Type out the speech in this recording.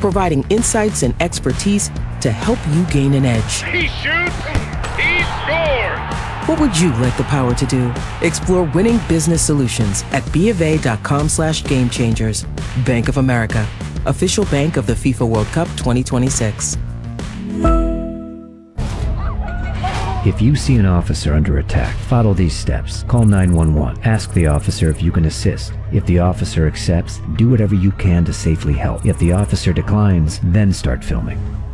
providing insights and expertise to help you gain an edge. He shoots, he scores! What would you like the power to do? Explore winning business solutions at BofA.com/gamechangers. Bank of America, official bank of the FIFA World Cup 2026. If you see an officer under attack, follow these steps. Call 911. Ask the officer if you can assist. If the officer accepts, do whatever you can to safely help. If the officer declines, then start filming.